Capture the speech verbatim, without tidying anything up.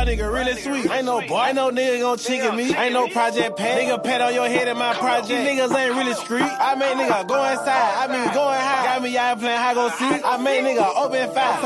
nigga really sweet. Ain't no boy, ain't no nigga gon' chicken me. Ain't no project pad. Nigga pat on your head in my project. Niggas ain't really street. I made nigga go inside. I mean going high. Got me out playing high go see. I made nigga open fire.